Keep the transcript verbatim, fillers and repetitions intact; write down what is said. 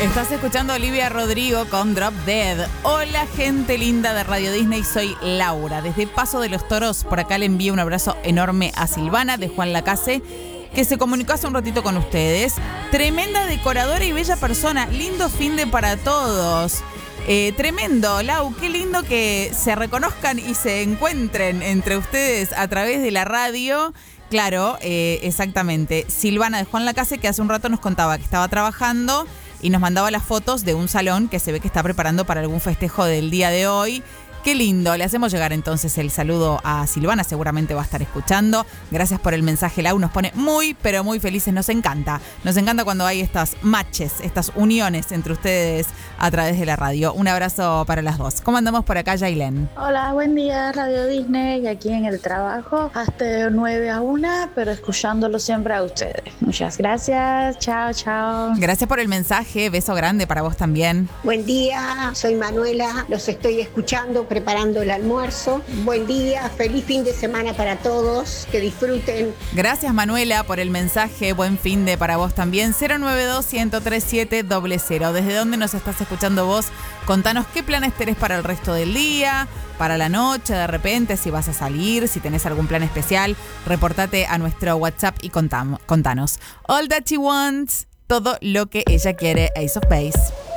Estás escuchando a Olivia Rodrigo con Drop Dead. Hola, gente linda de Radio Disney, soy Laura. Desde Paso de los Toros, por acá le envío un abrazo enorme a Silvana de Juan Lacase, que se comunicó hace un ratito con ustedes. Tremenda decoradora y bella persona. Lindo fin de para todos. Eh, tremendo, Lau, qué lindo que se reconozcan y se encuentren entre ustedes a través de la radio. Claro, eh, exactamente. Silvana de Juan Lacase, que hace un rato nos contaba que estaba trabajando y nos mandaba las fotos de un salón que se ve que está preparando para algún festejo del día de hoy. Qué lindo, le hacemos llegar entonces el saludo a Silvana, seguramente va a estar escuchando. Gracias por el mensaje, Lau, nos pone muy, pero muy felices, nos encanta. Nos encanta cuando hay estas matches, estas uniones entre ustedes a través de la radio. Un abrazo para las dos. ¿Cómo andamos por acá, Yailén? Hola, buen día, Radio Disney, aquí en el trabajo, hasta nueve a una, pero escuchándolo siempre a ustedes. Muchas gracias, chao, chao. Gracias por el mensaje, beso grande para vos también. Buen día, soy Manuela, los estoy escuchando, preparando el almuerzo. Buen día, feliz fin de semana para todos, que disfruten. Gracias, Manuela, por el mensaje, buen fin de para vos también. cero nueve dos, uno tres siete, cero cero. ¿Desde dónde nos estás escuchando vos? Contanos qué planes tenés para el resto del día, para la noche, de repente, si vas a salir, si tenés algún plan especial. Reportate a nuestro WhatsApp y contamos, contanos. All that she wants, todo lo que ella quiere, Ace of Base.